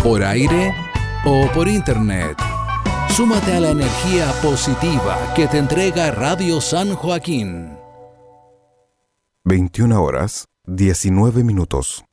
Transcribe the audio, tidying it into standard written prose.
por aire o por internet. Súmate a la energía positiva que te entrega Radio San Joaquín. 21 horas, 19 minutos.